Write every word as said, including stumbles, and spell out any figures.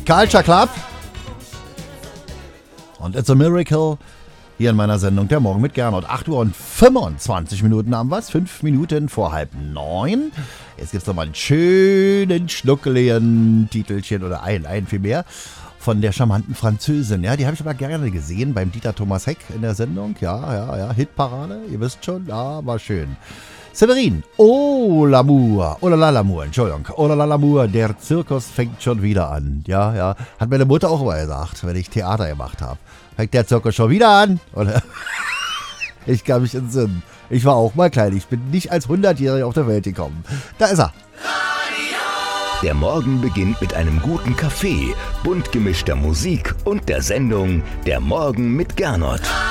Culture Club und It's a Miracle hier in meiner Sendung Der Morgen mit Gernot. acht Uhr und fünfundzwanzig Minuten haben wir's, fünf Minuten vor halb neun. Jetzt gibt's noch mal einen schönen, schnuckeligen Titelchen oder ein, ein viel mehr von der charmanten Französin. Ja, die habe ich aber gerne gesehen beim Dieter Thomas Heck in der Sendung. Ja, ja, ja, Hitparade, ihr wisst schon, ja, war schön. Severin, oh l'amour, oh la la l'amour, Entschuldigung, oh la la l'amour, der Zirkus fängt schon wieder an. Ja, ja, hat meine Mutter auch immer gesagt, wenn ich Theater gemacht habe. Fängt der Zirkus schon wieder an? Oder? Ich kann mich entsinnen. Ich war auch mal klein, ich bin nicht als hundertjähriger auf der Welt gekommen. Da ist er. Der Morgen beginnt mit einem guten Kaffee, bunt gemischter Musik und der Sendung Der Morgen mit Gernot.